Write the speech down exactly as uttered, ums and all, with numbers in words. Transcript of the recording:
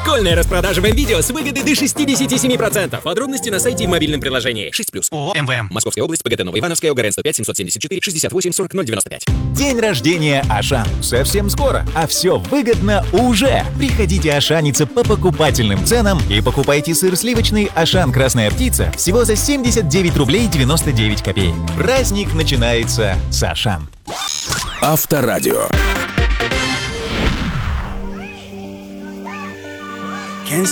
Прикольная распродажа в МВидео с выгодой до шестьдесят семь процентов. Подробности на сайте и в мобильном приложении. шесть плюс. ООО МВМ. Московская область, ПГТ Новоивановская, ОГРН сто пять семьсот семьдесят четыре шестьдесят восемь сорок ноль девяносто пять. День рождения Ашан. Совсем скоро, а все выгодно уже. Приходите ашаниться по покупательным ценам и покупайте сыр сливочный Ашан Красная Птица всего за семьдесят девять рублей девяносто девять копеек. Праздник начинается с Ашан. Авторадио.